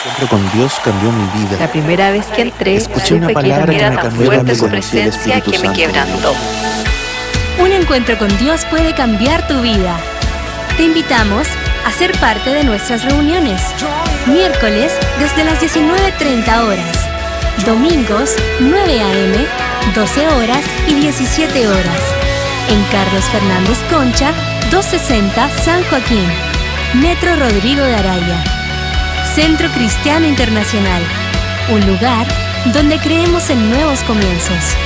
Encuentro con Dios cambió mi vida. La primera vez que entré, Escuché una palabra que me cambió la vida. su presencia que me quebrantó. Un encuentro con Dios puede cambiar tu vida. Te invitamos a ser parte de nuestras reuniones. Miércoles desde las 19:30 horas. Domingos 9 a.m., 12 horas y 17 horas. En Carlos Fernández Concha, 260 San Joaquín. Metro Rodrigo de Araya. Centro Cristiano Internacional. Un lugar donde creemos en nuevos comienzos.